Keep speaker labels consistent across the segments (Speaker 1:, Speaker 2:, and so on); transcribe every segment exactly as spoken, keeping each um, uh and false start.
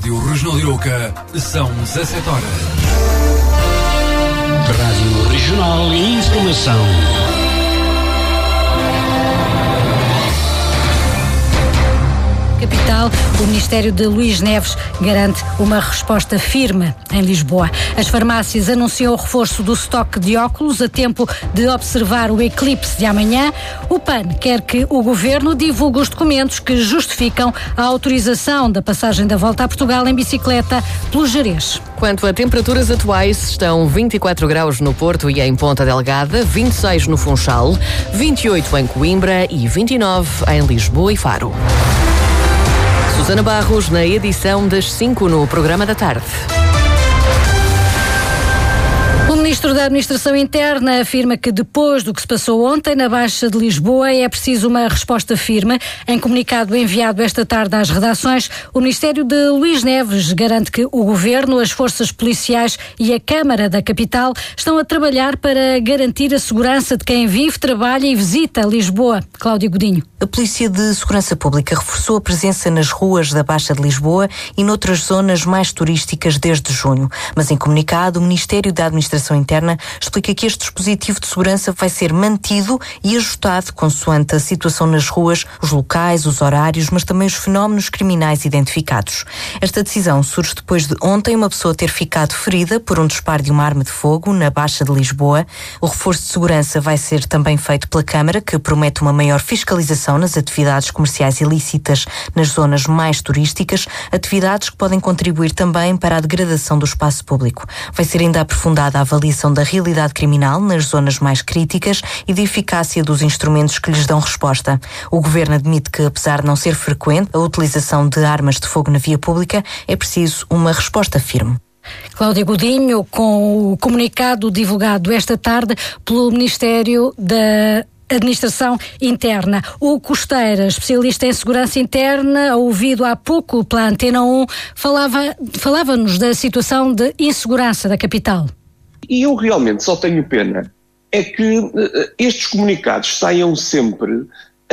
Speaker 1: Rádio Regional de Arouca, são dezassete horas.
Speaker 2: Rádio Regional e Informação.
Speaker 3: Capital, o Ministério de Luís Neves garante uma resposta firme em Lisboa. As farmácias anunciam o reforço do estoque de óculos a tempo de observar o eclipse de amanhã. O P A N quer que o Governo divulgue os documentos que justificam a autorização da passagem da Volta a Portugal em bicicleta pelo Gerês.
Speaker 4: Quanto a temperaturas atuais, estão vinte e quatro graus no Porto e em Ponta Delgada, vinte e seis no Funchal, vinte e oito em Coimbra e vinte e nove em Lisboa e Faro. Susana Barros, na edição das cinco no Programa da Tarde.
Speaker 3: O Ministro da Administração Interna afirma que depois do que se passou ontem na Baixa de Lisboa é preciso uma resposta firme. Em comunicado enviado esta tarde às redações, o Ministério de Luís Neves garante que o Governo, as forças policiais e a Câmara da capital estão a trabalhar para garantir a segurança de quem vive, trabalha e visita Lisboa. Cláudia Godinho.
Speaker 5: A Polícia de Segurança Pública reforçou a presença nas ruas da Baixa de Lisboa e noutras zonas mais turísticas desde junho. Mas em comunicado, o Ministério da Administração Interna explica que este dispositivo de segurança vai ser mantido e ajustado consoante a situação nas ruas, os locais, os horários, mas também os fenómenos criminais identificados. Esta decisão surge depois de ontem uma pessoa ter ficado ferida por um disparo de uma arma de fogo na Baixa de Lisboa. O reforço de segurança vai ser também feito pela Câmara, que promete uma maior fiscalização nas atividades comerciais ilícitas nas zonas mais turísticas, atividades que podem contribuir também para a degradação do espaço público. Vai ser ainda aprofundada a avaliação da realidade criminal nas zonas mais críticas e da eficácia dos instrumentos que lhes dão resposta. O Governo admite que, apesar de não ser frequente a utilização de armas de fogo na via pública, é preciso uma resposta firme.
Speaker 3: Cláudia Godinho, com o comunicado divulgado esta tarde pelo Ministério da Administração Interna. O Costeira, especialista em segurança interna, ouvido há pouco pela Antena um, falava, falava-nos da situação de insegurança da capital.
Speaker 6: E eu realmente só tenho pena é que uh, estes comunicados saiam sempre uh,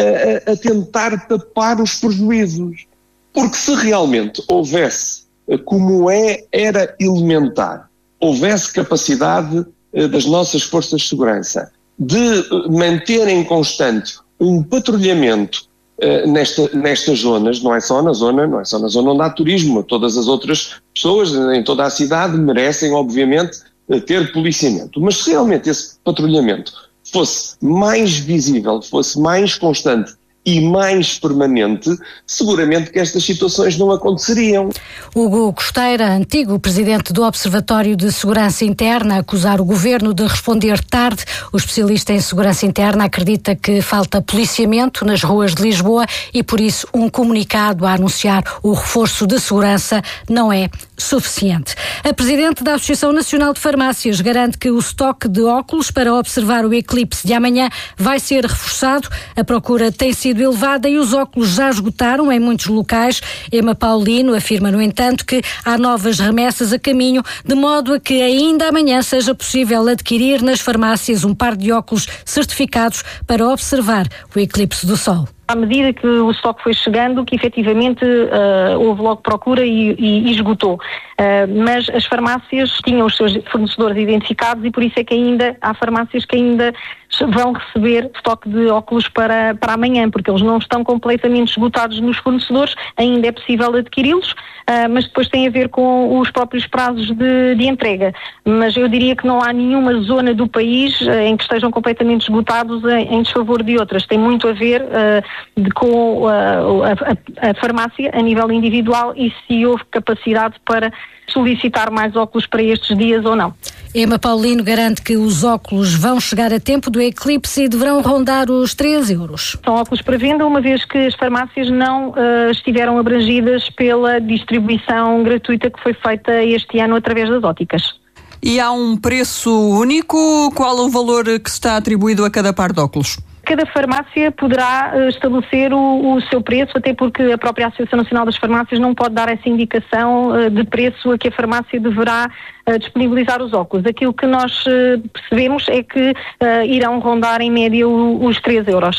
Speaker 6: a tentar tapar os prejuízos. Porque se realmente houvesse, uh, como é, era elementar, houvesse capacidade uh, das nossas forças de segurança de manterem constante um patrulhamento uh, nesta, nestas zonas, não é só na zona, não é só na zona onde há turismo, todas as outras pessoas em toda a cidade merecem, obviamente, uh, ter policiamento. Mas se realmente esse patrulhamento fosse mais visível, fosse mais constante e mais permanente, seguramente que estas situações não aconteceriam.
Speaker 3: Hugo Costeira, antigo presidente do Observatório de Segurança Interna, a acusar o Governo de responder tarde. O especialista em segurança interna acredita que falta policiamento nas ruas de Lisboa e, por isso, um comunicado a anunciar o reforço de segurança não é suficiente. A presidente da Associação Nacional de Farmácias garante que o estoque de óculos para observar o eclipse de amanhã vai ser reforçado. A procura tem sido elevada e os óculos já esgotaram em muitos locais. Emma Paulino afirma, no entanto, que há novas remessas a caminho, de modo a que ainda amanhã seja possível adquirir nas farmácias um par de óculos certificados para observar o eclipse do Sol.
Speaker 7: À medida que o estoque foi chegando, que efetivamente uh, houve logo procura e, e, e esgotou. Uh, mas as farmácias tinham os seus fornecedores identificados e por isso é que ainda há farmácias que ainda vão receber estoque de óculos para, para amanhã, porque eles não estão completamente esgotados nos fornecedores, ainda é possível adquiri-los, uh, mas depois tem a ver com os próprios prazos de, de entrega. Mas eu diria que não há nenhuma zona do país uh, em que estejam completamente esgotados em, em desfavor de outras. Tem muito a ver uh, de, com uh, a, a, a farmácia a nível individual e se houve capacidade para solicitar mais óculos para estes dias ou não.
Speaker 3: Emma Paulino garante que os óculos vão chegar a tempo do eclipse e deverão rondar os três euros.
Speaker 7: São óculos para venda, uma vez que as farmácias não uh, estiveram abrangidas pela distribuição gratuita que foi feita este ano através das óticas.
Speaker 8: E há um preço único? Qual o valor que está atribuído a cada par de óculos?
Speaker 7: Cada farmácia poderá uh, estabelecer o, o seu preço, até porque a própria Associação Nacional das Farmácias não pode dar essa indicação uh, de preço a que a farmácia deverá uh, disponibilizar os óculos. Aquilo que nós uh, percebemos é que uh, irão rondar em média o, os três euros.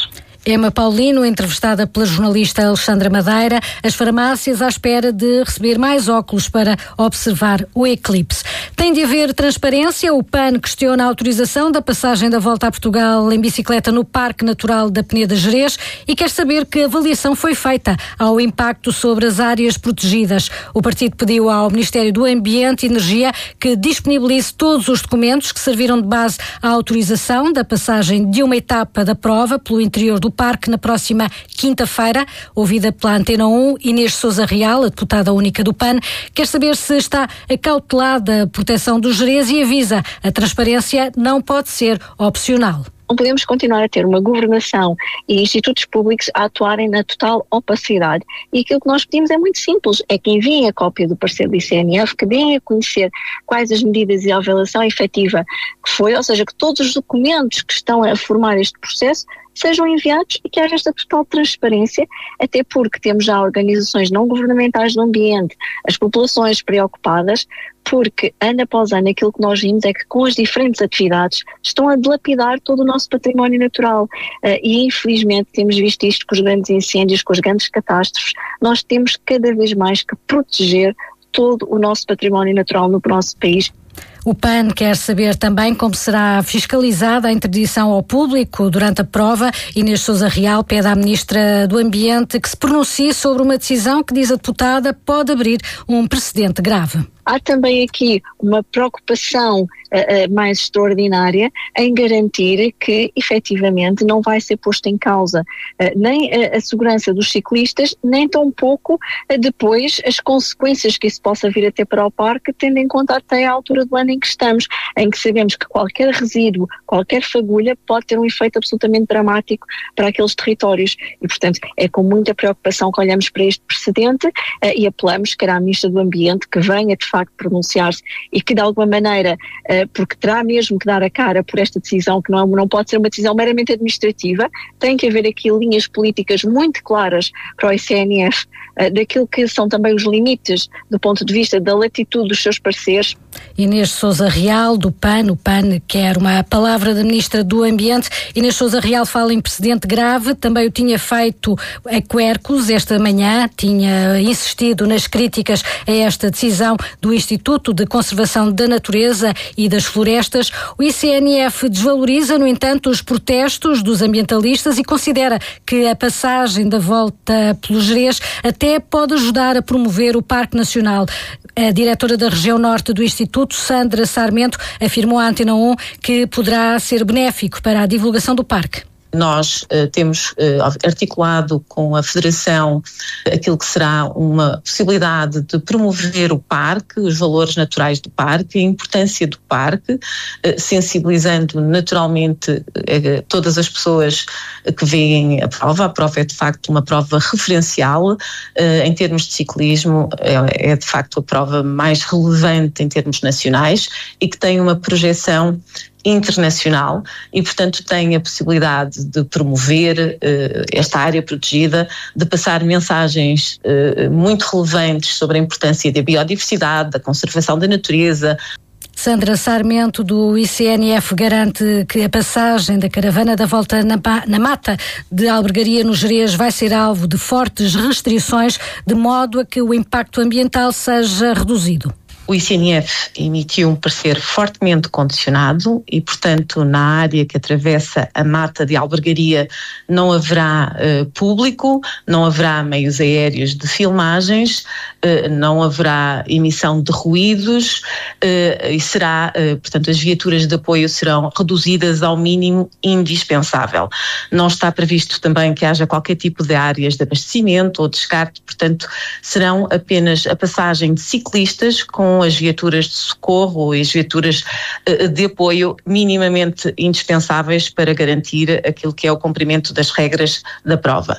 Speaker 3: Emma Paulino, entrevistada pela jornalista Alexandra Madeira, as farmácias à espera de receber mais óculos para observar o eclipse. Tem de haver transparência. O P A N questiona a autorização da passagem da Volta a Portugal em bicicleta no Parque Natural da Peneda Gerês e quer saber que avaliação foi feita ao impacto sobre as áreas protegidas. O partido pediu ao Ministério do Ambiente e Energia que disponibilize todos os documentos que serviram de base à autorização da passagem de uma etapa da prova pelo interior do Parque na próxima quinta-feira. Ouvida pela Antena um, Inês Sousa Real, a deputada única do P A N, quer saber se está acautelada a proteção dos Gerês e avisa: a transparência não pode ser opcional.
Speaker 9: Não podemos continuar a ter uma governação e institutos públicos a atuarem na total opacidade. E aquilo que nós pedimos é muito simples, é que enviem a cópia do parecer do I C N F, que deem a conhecer quais as medidas e a avaliação efetiva que foi, ou seja, que todos os documentos que estão a formar este processo sejam enviados e que haja esta total transparência, até porque temos já organizações não governamentais do ambiente, as populações preocupadas, porque ano após ano aquilo que nós vimos é que com as diferentes atividades estão a dilapidar todo o nosso património natural uh, e infelizmente temos visto isto com os grandes incêndios, com as grandes catástrofes. Nós temos cada vez mais que proteger todo o nosso património natural no nosso país.
Speaker 3: O P A N quer saber também como será fiscalizada a interdição ao público durante a prova. Inês Sousa Real pede à Ministra do Ambiente que se pronuncie sobre uma decisão que, diz a deputada, pode abrir um precedente grave.
Speaker 9: Há também aqui uma preocupação uh, uh, mais extraordinária em garantir que, efetivamente, não vai ser posto em causa uh, nem a, a segurança dos ciclistas, nem tampouco uh, depois as consequências que isso possa vir a ter para o parque, tendo em conta até a altura do ano em que estamos, em que sabemos que qualquer resíduo, qualquer fagulha pode ter um efeito absolutamente dramático para aqueles territórios. E, portanto, é com muita preocupação que olhamos para este precedente uh, e apelamos, quer à Ministra do Ambiente, que venha de facto pronunciar-se e que de alguma maneira, uh, porque terá mesmo que dar a cara por esta decisão, que não, é, não pode ser uma decisão meramente administrativa, tem que haver aqui linhas políticas muito claras para o I C N F, uh, daquilo que são também os limites do ponto de vista da latitude dos seus parceiros.
Speaker 3: Inês Sousa Real, do P A N. O P A N quer uma palavra da Ministra do Ambiente. Inês Sousa Real fala em precedente grave. Também o tinha feito a Quercus esta manhã. Tinha insistido nas críticas a esta decisão do Instituto de Conservação da Natureza e das Florestas. O I C N F desvaloriza, no entanto, os protestos dos ambientalistas e considera que a passagem da Volta pelos Gerês até pode ajudar a promover o Parque Nacional. A diretora da região norte do Instituto, Sandra Sarmento, afirmou à Antena um que poderá ser benéfico para a divulgação do parque.
Speaker 10: Nós uh, temos uh, articulado com a Federação aquilo que será uma possibilidade de promover o parque, os valores naturais do parque, a importância do parque, uh, sensibilizando naturalmente uh, todas as pessoas que veem a prova. A prova é de facto uma prova referencial uh, em termos de ciclismo, é, é de facto a prova mais relevante em termos nacionais e que tem uma projeção internacional e, portanto, tem a possibilidade de promover uh, esta área protegida, de passar mensagens uh, muito relevantes sobre a importância da biodiversidade, da conservação da natureza.
Speaker 3: Sandra Sarmento, do I C N F, garante que a passagem da caravana da Volta na, na Mata de Albergaria no Gerês vai ser alvo de fortes restrições, de modo a que o impacto ambiental seja reduzido.
Speaker 10: O I C N F emitiu um parecer fortemente condicionado e, portanto, na área que atravessa a Mata de Albergaria não haverá uh, público, não haverá meios aéreos de filmagens, uh, não haverá emissão de ruídos uh, e será, uh, portanto, as viaturas de apoio serão reduzidas ao mínimo indispensável. Não está previsto também que haja qualquer tipo de áreas de abastecimento ou descarte, portanto, serão apenas a passagem de ciclistas com as viaturas de socorro e as viaturas de apoio minimamente indispensáveis para garantir aquilo que é o cumprimento das regras da prova.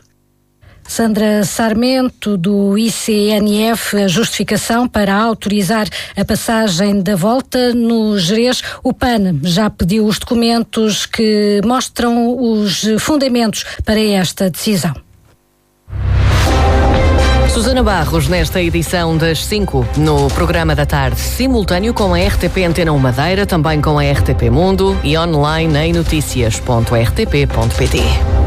Speaker 3: Sandra Sarmento, do I C N F, a justificação para autorizar a passagem da Volta no Gerês. O P A N já pediu os documentos que mostram os fundamentos para esta decisão.
Speaker 4: Susana Barros, nesta edição das cinco, no programa da tarde, simultâneo com a R T P Antena um Madeira, também com a R T P Mundo e online em noticias ponto r t p ponto p t.